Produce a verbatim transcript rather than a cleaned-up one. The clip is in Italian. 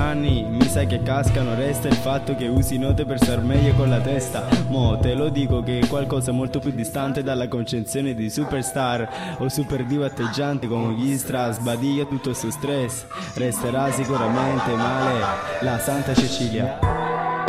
anni mi sa che cascano, resta il fatto che usi note per star meglio con la testa. Mo te lo dico che è qualcosa molto più distante dalla concezione di superstar o super divo atteggiante come gli Stra. Sbadiglia tutto sto stress, resterà sicuramente male la Santa Cecilia.